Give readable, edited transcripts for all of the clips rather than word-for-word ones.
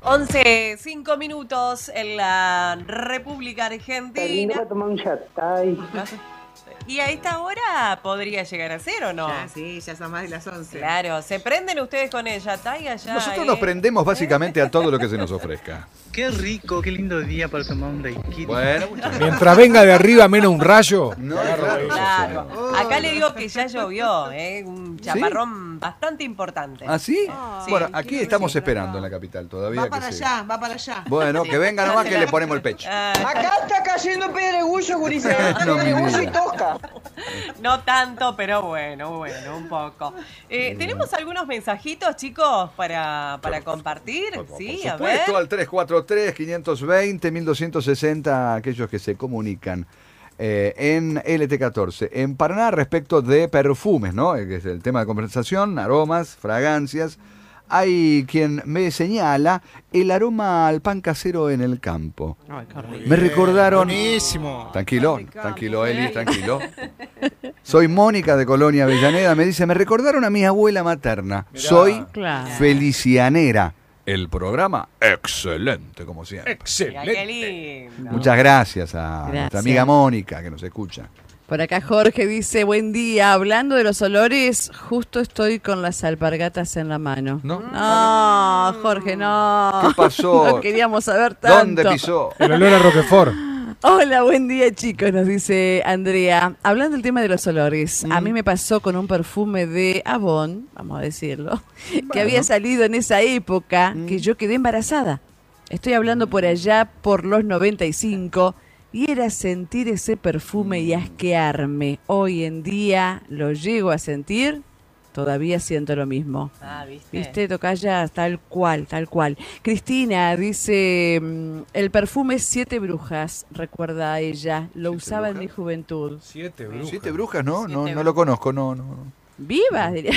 11:05 en la República Argentina. Para tomar un yatay. Y a esta hora podría llegar a ser, ¿o no? Ya, sí, ya son más de las 11. Claro, ¿se prenden ustedes con el yatay allá? Nosotros nos prendemos básicamente a todo lo que se nos ofrezca. Qué rico, qué lindo día para tomar un daiquiri. Bueno, mientras venga de arriba menos un rayo. No, claro. Acá le digo que ya llovió, un chaparrón bastante importante. ¿Ah, sí? Sí. Bueno, aquí estamos esperando en la capital todavía. Va para allá, va para allá. Bueno, que venga nomás que le ponemos el pecho. Acá está cayendo pedregullo, gurizada. No, mi Pedregullo vida. y tosca. No tanto, pero bueno, un poco. ¿Tenemos algunos mensajitos, chicos, para compartir? Sí, Por a ver. supuesto, al 343-520-1260, aquellos que se comunican en LT14. En Paraná, respecto de perfumes, ¿no? Que es el tema de conversación, aromas, fragancias. Hay quien me señala el aroma al pan casero en el campo. Ay, qué rico. Me recordaron... Buenísimo. Tranquilo, tranquilo, Eli, tranquilo. Soy Mónica de Colonia Avellaneda. Me dice, me recordaron a mi abuela materna. Mirá. Soy Claro. Felicianera. El programa, excelente, como siempre. Mira, qué lindo. Muchas gracias a nuestra Gracias. amiga Mónica, que nos escucha. Por acá Jorge dice, buen día, hablando de los olores, justo estoy con las alpargatas en la mano. ¿No? No, Jorge, no. ¿Qué pasó? No queríamos saber tanto. ¿Dónde pisó? El olor a Roquefort. Hola, buen día chicos, nos dice Andrea. Hablando del tema de los olores, a mí me pasó con un perfume de Avon, vamos a decirlo, que había salido en esa época que yo quedé embarazada. Estoy hablando por allá por los 95 y era sentir ese perfume y asquearme. Hoy en día lo llego a sentir, todavía siento lo mismo. Ah, ¿viste? ¿Viste, tocaya? Tal cual, tal cual. Cristina dice, el perfume Siete Brujas, recuerda a ella, lo ¿Siete usaba en mi brujas? juventud. 7 brujas. ¿Siete brujas? No, no, Siete no lo conozco, no. ¡Viva! Diría.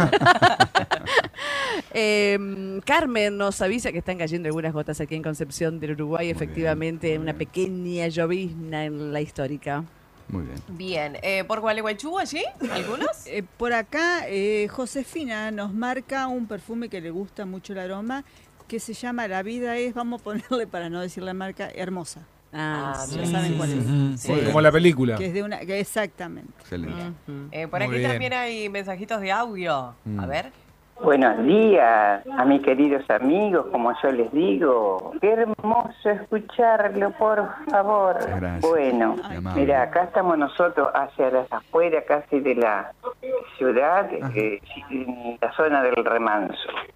Carmen nos avisa que están cayendo algunas gotas aquí en Concepción del Uruguay, efectivamente, una pequeña llovizna en la histórica. Muy bien. Bien, ¿por Gualeguaychú allí? ¿Algunos? Por acá, Josefina nos marca un perfume que le gusta mucho el aroma, que se llama La Vida es, vamos a ponerle, para no decir la marca, Hermosa. Sí. Ya saben cuál es. Sí. Como la película. Que es de una, que exactamente. Excelente. Por Muy aquí bien. también hay mensajitos de audio. A ver. Buenos días a mis queridos amigos, como yo les digo. Qué hermoso escucharlo, por favor. Gracias. Bueno, Qué amable. mira, acá estamos nosotros hacia las afueras casi de la ciudad, en la zona del Remanso.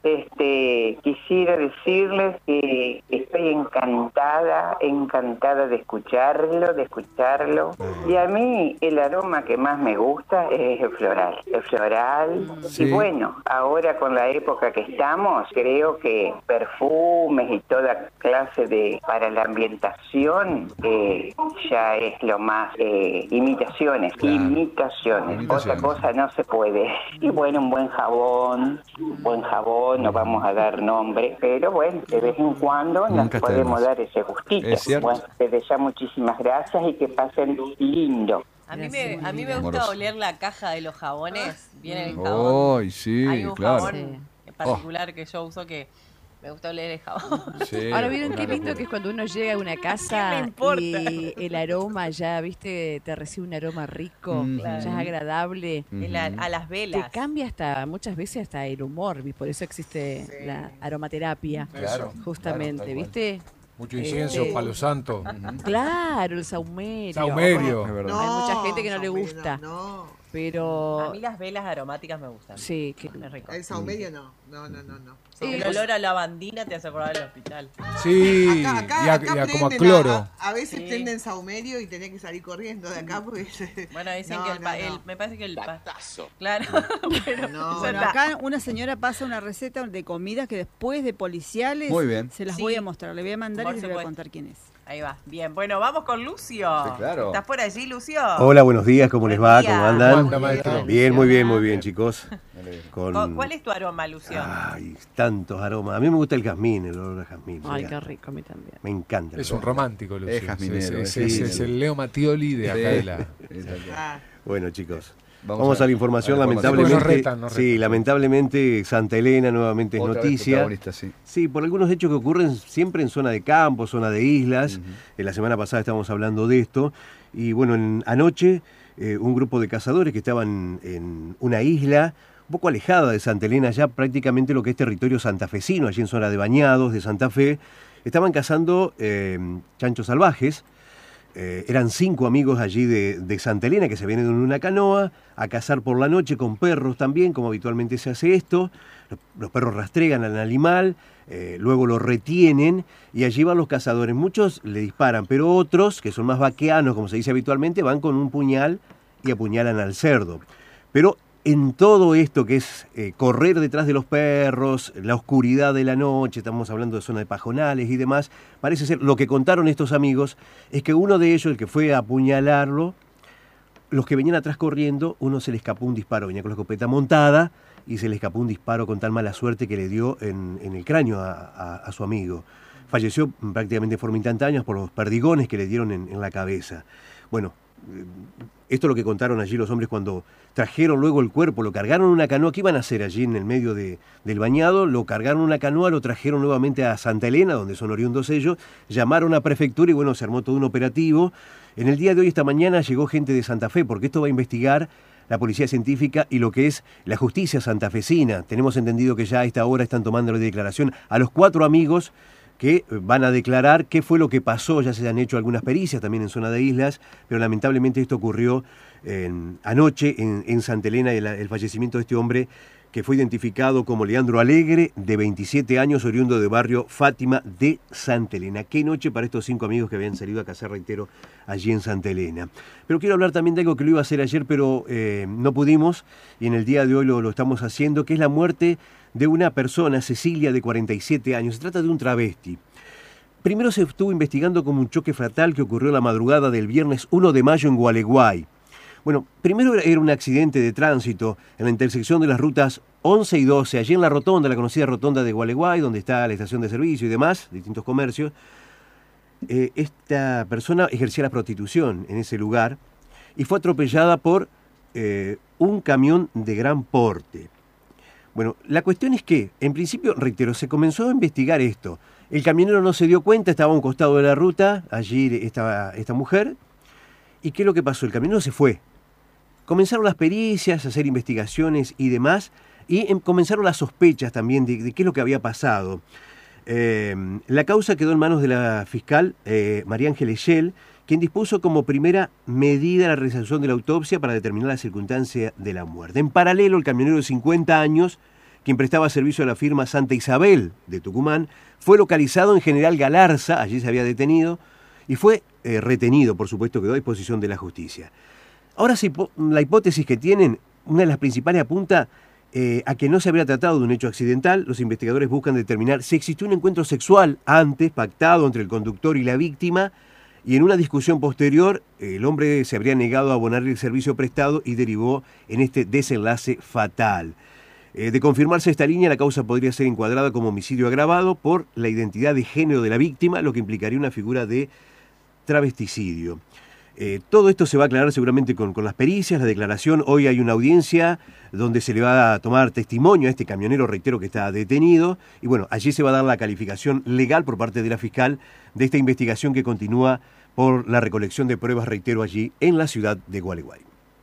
Quisiera decirles que estoy encantada de escucharlo. Y a mí el aroma que más me gusta es el floral. Sí. Y bueno, ahora con la época que estamos, creo que perfumes y toda clase de para la ambientación ya es lo más imitaciones. Otra cosa no se puede. Y bueno, un buen jabón, no vamos a dar nombre, pero bueno, de vez en cuando nos Nunca está de podemos más. dar ese gustito. Es cierto. Bueno, desde ya muchísimas gracias y que pasen lindo. A mí me gusta Amoroso. oler la caja de los jabones. Viene el jabón. Ay, sí, Hay un claro. jabón en particular que yo uso que me gusta oler el jabón. Sí, Ahora vieron una qué lindo locura. que es cuando uno llega a una ¿Qué casa me importa? y el aroma ya, viste, te recibe un aroma rico, ya es agradable. A las Te velas. cambia muchas veces hasta el humor, y por eso existe la aromaterapia, Claro, justamente, claro, tal cual. ¿viste? Mucho incienso, palo santo. Claro, el saumerio. Saumerio. Es verdad. Hay mucha gente que no le saumerio gusta. No, Pero A mí las velas aromáticas me gustan. sí, que Es rico. el saumerio no. No. El olor a lavandina te hace acordar del hospital. Sí, Acá y a como a prenden cloro. A veces Sí. prenden saumerio y tenés que salir corriendo de acá porque... Bueno, dicen No, que no. me parece que el claro, pero No, Bueno, ya está. acá una señora pasa una receta de comida que después de policiales Muy bien. se las Sí. voy a mostrar. Le voy a mandar Por y les voy a supuesto. contar quién es. Ahí va. Bien, bueno, vamos con Lucio. Sí, claro. ¿Estás por allí, Lucio? Hola, buenos días, ¿cómo les va? Buen día. ¿Cómo andan? ¿Cómo anda, maestro? Bien, muy bien, chicos. ¿Cuál es tu aroma, Lucio? Ay, tantos aromas. A mí me gusta el jazmín, el olor a jazmín. ay, me qué encanta. rico, a mí también. Me encanta. el Es un olor. romántico, Lucio. Es jazminero, Es sí. el Leo Mattioli de acá de la... Exacto. Ah, Bueno, chicos, Vamos a la información, a la información. lamentablemente. Nos Sí, retan. lamentablemente Santa Elena nuevamente es Otra vez noticia. protagonista, sí. Sí, por algunos hechos que ocurren siempre en zona de campo, zona de islas. La semana pasada estábamos hablando de esto. Y bueno, anoche un grupo de cazadores que estaban en una isla un poco alejada de Santa Elena, ya prácticamente lo que es territorio santafesino, allí en zona de Bañados, de Santa Fe, estaban cazando chanchos salvajes. Eran 5 amigos allí de Santa Elena que se vienen en una canoa a cazar por la noche con perros también, como habitualmente se hace esto. Los perros rastrean al animal, luego lo retienen y allí van los cazadores. Muchos le disparan, pero otros, que son más vaqueanos, como se dice habitualmente, van con un puñal y apuñalan al cerdo. Pero en todo esto que es correr detrás de los perros, la oscuridad de la noche, estamos hablando de zona de pajonales y demás, parece ser, lo que contaron estos amigos, es que uno de ellos, el que fue a apuñalarlo, los que venían atrás corriendo, uno se le escapó un disparo, venía con la escopeta montada y se le escapó un disparo con tal mala suerte que le dio en el cráneo a su amigo. Falleció prácticamente de forma instantánea por los perdigones que le dieron en la cabeza. Bueno, esto es lo que contaron allí los hombres cuando trajeron luego el cuerpo, lo cargaron en una canoa. ¿Qué iban a hacer allí en el medio del bañado? Lo cargaron en una canoa, lo trajeron nuevamente a Santa Elena, donde son oriundos ellos, llamaron a prefectura y bueno, se armó todo un operativo. En el día de hoy, esta mañana, llegó gente de Santa Fe, porque esto va a investigar la policía científica y lo que es la justicia santafesina. Tenemos entendido que ya a esta hora están tomando la declaración a los 4 amigos que van a declarar qué fue lo que pasó. Ya se han hecho algunas pericias también en zona de islas, pero lamentablemente esto ocurrió anoche en Santa Elena, el fallecimiento de este hombre que fue identificado como Leandro Alegre, de 27 años, oriundo de barrio Fátima de Santa Elena. Qué noche para estos 5 amigos que habían salido a cazar, reitero, allí en Santa Elena. Pero quiero hablar también de algo que lo iba a hacer ayer, pero no pudimos, y en el día de hoy lo estamos haciendo, que es la muerte de una persona, Cecilia, de 47 años. Se trata de un travesti. Primero se estuvo investigando como un choque fatal que ocurrió la madrugada del viernes 1 de mayo en Gualeguay. Bueno, primero era un accidente de tránsito en la intersección de las rutas 11 y 12, allí en la rotonda, la conocida rotonda de Gualeguay, donde está la estación de servicio y demás, distintos comercios. Esta persona ejercía la prostitución en ese lugar y fue atropellada por un camión de gran porte. Bueno, la cuestión es que, en principio, reitero, se comenzó a investigar esto. El camionero no se dio cuenta, estaba a un costado de la ruta, allí estaba esta mujer. ¿Y qué es lo que pasó? El camionero se fue. Comenzaron las pericias, a hacer investigaciones y demás, y comenzaron las sospechas también de qué es lo que había pasado. La causa quedó en manos de la fiscal María Ángeles Schell, quien dispuso como primera medida la realización de la autopsia para determinar la circunstancia de la muerte. En paralelo, el camionero de 50 años, quien prestaba servicio a la firma Santa Isabel de Tucumán, fue localizado en General Galarza, allí se había detenido, y fue retenido, por supuesto, quedó a disposición de la justicia. Ahora la hipótesis que tienen, una de las principales apunta a que no se habría tratado de un hecho accidental. Los investigadores buscan determinar si existió un encuentro sexual antes, pactado entre el conductor y la víctima, y en una discusión posterior el hombre se habría negado a abonar el servicio prestado y derivó en este desenlace fatal. De confirmarse esta línea, la causa podría ser encuadrada como homicidio agravado por la identidad de género de la víctima, lo que implicaría una figura de travesticidio. Todo esto se va a aclarar seguramente con las pericias, la declaración. Hoy hay una audiencia donde se le va a tomar testimonio a este camionero, reitero, que está detenido. Y bueno, allí se va a dar la calificación legal por parte de la fiscal de esta investigación que continúa por la recolección de pruebas, reitero, allí en la ciudad de Gualeguay.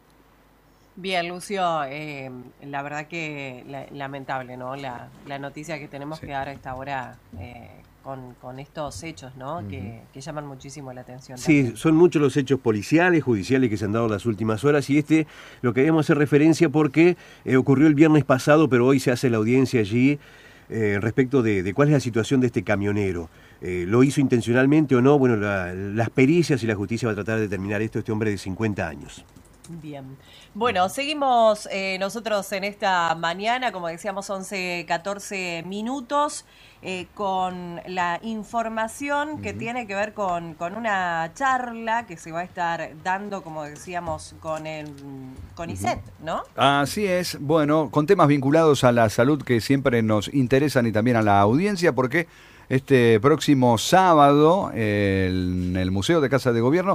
Bien, Lucio, la verdad que lamentable, ¿no? La noticia que tenemos que dar a esta hora con estos hechos, ¿no? Que llaman muchísimo la atención. Sí, también. son muchos los hechos policiales, judiciales que se han dado en las últimas horas y lo queríamos hacer referencia porque ocurrió el viernes pasado, pero hoy se hace la audiencia allí respecto de cuál es la situación de este camionero. ¿Lo hizo intencionalmente o no? Bueno, las pericias y la justicia va a tratar de determinar esto, este hombre de 50 años. Bien. Bueno, seguimos nosotros en esta mañana, como decíamos, 11:14 minutos, con la información que tiene que ver con una charla que se va a estar dando, como decíamos, con CONICET, ¿no? Así es, bueno, con temas vinculados a la salud que siempre nos interesan y también a la audiencia, porque este próximo sábado en el Museo de Casa de Gobierno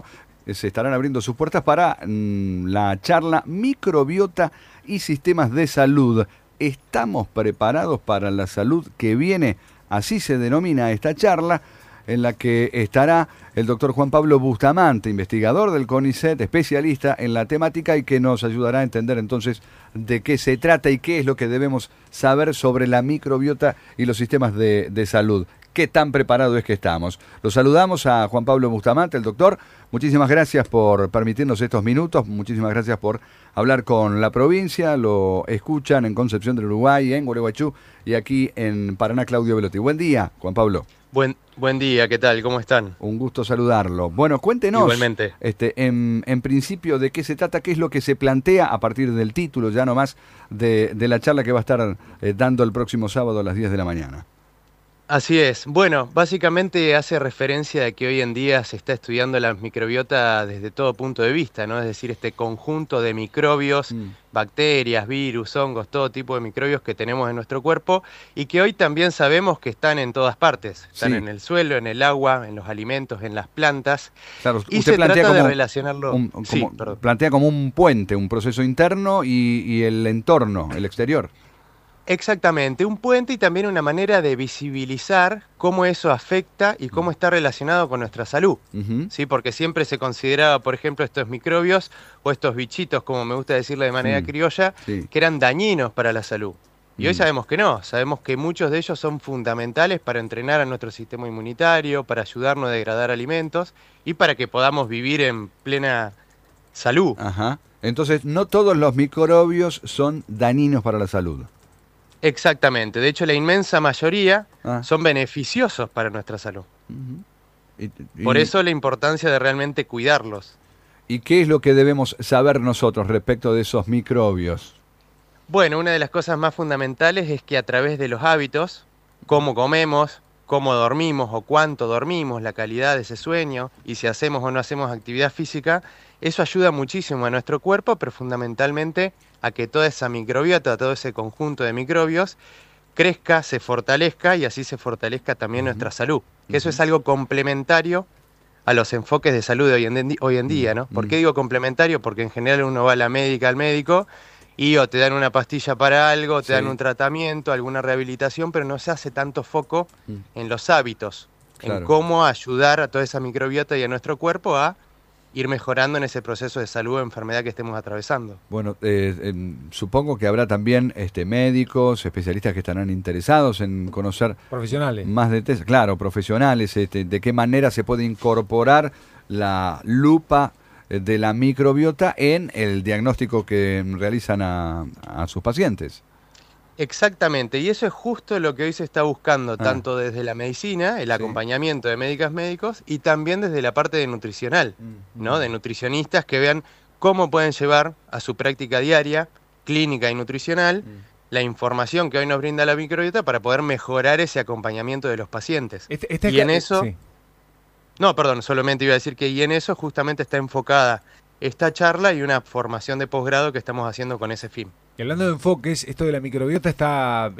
se estarán abriendo sus puertas para la charla Microbiota y Sistemas de Salud. ¿Estamos preparados para la salud que viene? Así se denomina esta charla, en la que estará el doctor Juan Pablo Bustamante, investigador del CONICET, especialista en la temática y que nos ayudará a entender entonces de qué se trata y qué es lo que debemos saber sobre la microbiota y los sistemas de salud. ¿Qué tan preparado es que estamos? Lo saludamos a Juan Pablo Bustamante, el doctor. Muchísimas gracias por permitirnos estos minutos, muchísimas gracias por hablar con la provincia. Lo escuchan en Concepción del Uruguay, en Gualeguaychú y aquí en Paraná, Claudio Velotti. Buen día, Juan Pablo. Buen día, ¿qué tal? ¿Cómo están? Un gusto saludarlo. Bueno, cuéntenos, igualmente, en principio, de qué se trata, qué es lo que se plantea a partir del título, ya nomás, de la charla que va a estar dando el próximo sábado a las 10 de la mañana. Así es. Bueno, básicamente hace referencia a que hoy en día se está estudiando la microbiota desde todo punto de vista, ¿no? Es decir, este conjunto de microbios, bacterias, virus, hongos, todo tipo de microbios que tenemos en nuestro cuerpo y que hoy también sabemos que están en todas partes. Están en el suelo, en el agua, en los alimentos, en las plantas. Claro, y usted se plantea trata como de relacionarlo... plantea como un puente, un proceso interno y el entorno, el exterior. Exactamente, un puente y también una manera de visibilizar cómo eso afecta y cómo está relacionado con nuestra salud. ¿Sí? Porque siempre se consideraba, por ejemplo, estos microbios o estos bichitos, como me gusta decirle de manera criolla, que eran dañinos para la salud. Y hoy sabemos que no, sabemos que muchos de ellos son fundamentales para entrenar a nuestro sistema inmunitario, para ayudarnos a degradar alimentos y para que podamos vivir en plena salud. Ajá. Entonces, no todos los microbios son dañinos para la salud. Exactamente, de hecho la inmensa mayoría son beneficiosos para nuestra salud. Por eso la importancia de realmente cuidarlos. ¿Y qué es lo que debemos saber nosotros respecto de esos microbios? Bueno, una de las cosas más fundamentales es que a través de los hábitos, cómo comemos, cómo dormimos o cuánto dormimos, la calidad de ese sueño y si hacemos o no hacemos actividad física, eso ayuda muchísimo a nuestro cuerpo, pero fundamentalmente a que toda esa microbiota, todo ese conjunto de microbios crezca, se fortalezca y así se fortalezca también nuestra salud. Que eso es algo complementario a los enfoques de salud de hoy en día, ¿no? ¿Por qué digo complementario? Porque en general uno va a la médica, al médico, y o te dan una pastilla para algo, te dan un tratamiento, alguna rehabilitación, pero no se hace tanto foco en los hábitos, en cómo ayudar a toda esa microbiota y a nuestro cuerpo a ir mejorando en ese proceso de salud o enfermedad que estemos atravesando. Bueno, supongo que habrá también médicos, especialistas que estarán interesados en conocer profesionales más detalles, claro, profesionales, de qué manera se puede incorporar la lupa de la microbiota en el diagnóstico que realizan a sus pacientes. Exactamente, y eso es justo lo que hoy se está buscando, tanto desde la medicina, el acompañamiento de médicos, y también desde la parte de nutricional, ¿no? De nutricionistas que vean cómo pueden llevar a su práctica diaria, clínica y nutricional, la información que hoy nos brinda la microbiota para poder mejorar ese acompañamiento de los pacientes. Y en eso... No, perdón, solamente iba a decir que y en eso justamente está enfocada esta charla y una formación de posgrado que estamos haciendo con ese fin. Y hablando de enfoques, esto de la microbiota está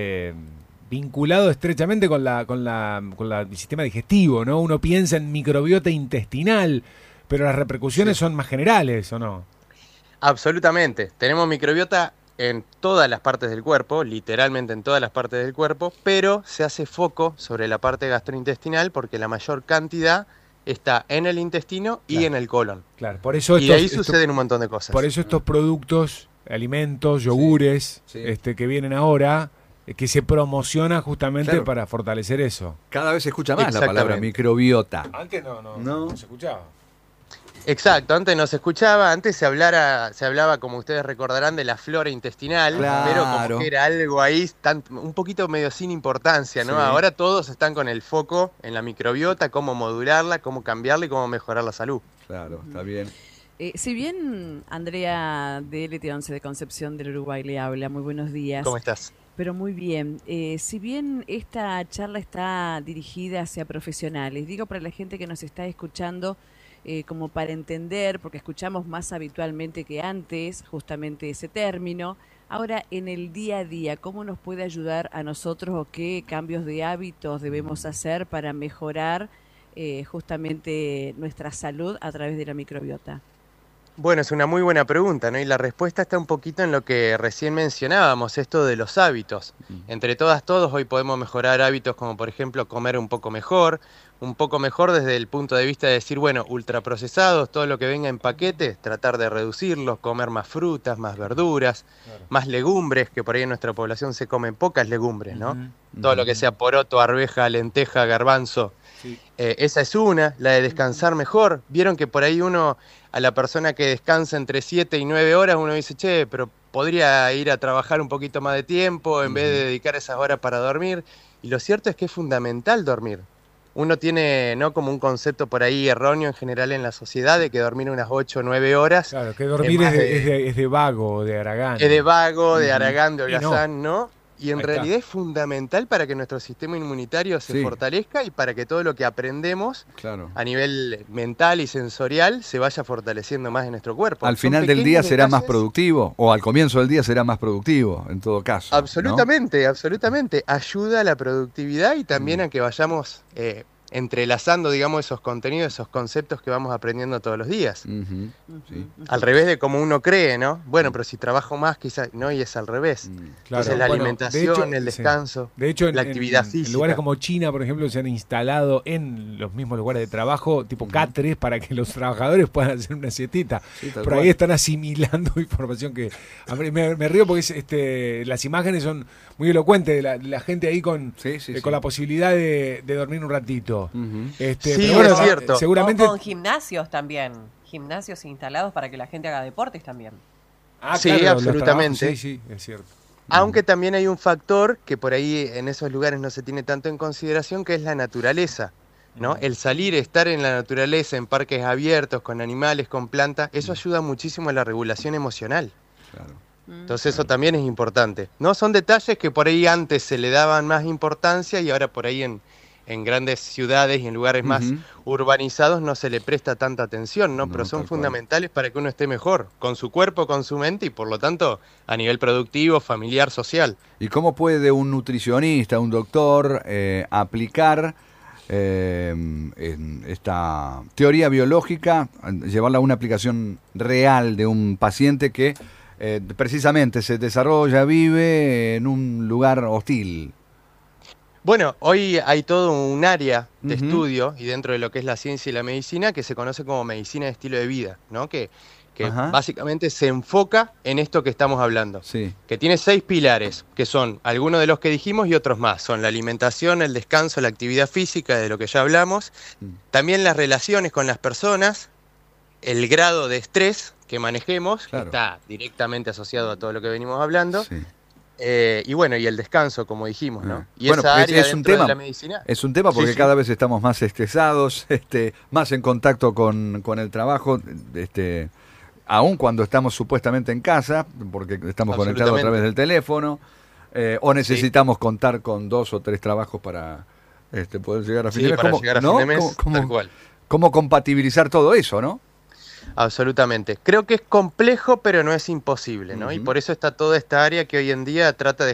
vinculado estrechamente con el sistema digestivo, ¿no? Uno piensa en microbiota intestinal, pero las repercusiones son más generales, ¿o no? Absolutamente. Tenemos microbiota en todas las partes del cuerpo, literalmente en todas las partes del cuerpo, pero se hace foco sobre la parte gastrointestinal porque la mayor cantidad está en el intestino y en el colon. Claro, por eso y ahí suceden un montón de cosas. Por eso estos productos, alimentos, yogures, que vienen ahora, que se promociona justamente para fortalecer eso. Cada vez se escucha más la palabra microbiota. Antes no se escuchaba. Exacto, antes no se escuchaba, antes se hablaba, como ustedes recordarán, de la flora intestinal, pero como que era algo ahí un poquito medio sin importancia, ¿no? Ahora todos están con el foco en la microbiota, cómo modularla, cómo cambiarla y cómo mejorar la salud. Claro, está bien. Si bien Andrea de LT11 de Concepción del Uruguay le habla, muy buenos días. ¿Cómo estás? Pero muy bien. Si bien esta charla está dirigida hacia profesionales, digo para la gente que nos está escuchando, como para entender, porque escuchamos más habitualmente que antes justamente ese término. Ahora, en el día a día, ¿cómo nos puede ayudar a nosotros o qué cambios de hábitos debemos hacer para mejorar justamente nuestra salud a través de la microbiota? Bueno, es una muy buena pregunta, ¿no? Y la respuesta está un poquito en lo que recién mencionábamos, esto de los hábitos. Entre todos, hoy podemos mejorar hábitos como, por ejemplo, comer un poco mejor desde el punto de vista de decir, bueno, ultraprocesados, todo lo que venga en paquetes, tratar de reducirlos, comer más frutas, más verduras, más legumbres, que por ahí en nuestra población se comen pocas legumbres, ¿no? Todo lo que sea poroto, arveja, lenteja, garbanzo. Esa es una, la de descansar mejor. Vieron que por ahí a la persona que descansa entre 7 y 9 horas, uno dice, che, pero podría ir a trabajar un poquito más de tiempo en vez de dedicar esas horas para dormir. Y lo cierto es que es fundamental dormir. Uno tiene, ¿no?, como un concepto por ahí erróneo en general en la sociedad de que dormir unas 8 o 9 horas. Claro, que dormir es de vago, de Aragán. Es de vago, de Aragán, de holgazán, no. ¿no? Y en realidad es fundamental para que nuestro sistema inmunitario se fortalezca y para que todo lo que aprendemos a nivel mental y sensorial se vaya fortaleciendo más en nuestro cuerpo. Al final del día será más productivo, o al comienzo del día será más productivo, en todo caso. Absolutamente, ¿no? Absolutamente. Ayuda a la productividad y también a que vayamos entrelazando, digamos, esos contenidos, esos conceptos que vamos aprendiendo todos los días. Al revés de como uno cree, ¿no? Bueno, pero si trabajo más, quizás, ¿no? Y es al revés. Entonces la alimentación, el descanso, de hecho, la actividad física. En lugares como China, por ejemplo, se han instalado en los mismos lugares de trabajo, tipo catres, para que los trabajadores puedan hacer una siestita. Por ahí están asimilando información que... A mí me río porque las imágenes son muy elocuentes de la gente ahí con la posibilidad de dormir un ratito. Pero bueno, es cierto. Seguramente con gimnasios también, gimnasios instalados para que la gente haga deportes también. Sí, claro, absolutamente. Sí, es cierto. Aunque también hay un factor que por ahí en esos lugares no se tiene tanto en consideración, que es la naturaleza, ¿no? El salir, estar en la naturaleza, en parques abiertos, con animales, con plantas, eso ayuda muchísimo a la regulación emocional. Claro. Entonces eso también es importante. No son detalles que por ahí antes se le daban más importancia y ahora por ahí en grandes ciudades y en lugares más urbanizados no se le presta tanta atención, ¿no? Pero son fundamentales para que uno esté mejor, con su cuerpo, con su mente y por lo tanto a nivel productivo, familiar, social. ¿Y cómo puede un nutricionista, un doctor aplicar en esta teoría biológica, llevarla a una aplicación real de un paciente que precisamente se desarrolla, vive en un lugar hostil? Bueno, hoy hay todo un área de estudio y dentro de lo que es la ciencia y la medicina que se conoce como medicina de estilo de vida, ¿no? Que básicamente se enfoca en esto que estamos hablando, que tiene 6 pilares, que son algunos de los que dijimos y otros más. Son la alimentación, el descanso, la actividad física, de lo que ya hablamos, también las relaciones con las personas, el grado de estrés que manejemos, que está directamente asociado a todo lo que venimos hablando, y bueno, y el descanso, como dijimos, ¿no? Y bueno, esa área es un dentro tema, de la medicina. Es un tema porque cada vez estamos más estresados, más en contacto con el trabajo, aun cuando estamos supuestamente en casa, porque estamos conectados a través del teléfono, o necesitamos contar con 2 o 3 trabajos para poder llegar a fin de mes. Para llegar a fin de mes, tal cual. ¿Cómo compatibilizar todo eso, no? Absolutamente. Creo que es complejo, pero no es imposible, ¿no? Y por eso está toda esta área que hoy en día trata de